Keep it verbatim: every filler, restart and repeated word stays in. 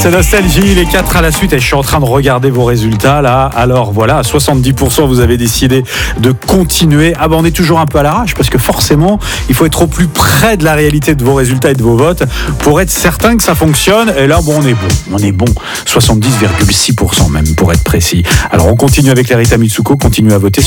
C'est Nostalgie, les quatre à la suite. Et je suis en train de regarder vos résultats là. Alors voilà, à soixante-dix pour cent, vous avez décidé de continuer. Ah ben on est toujours un peu à l'arrache parce que forcément, il faut être au plus près de la réalité de vos résultats et de vos votes pour être certain que ça fonctionne. Et là, bon, on est bon. On est bon. soixante-dix virgule six pour cent même pour être précis. Alors on continue avec les Rita Mitsuko. Continuez à voter.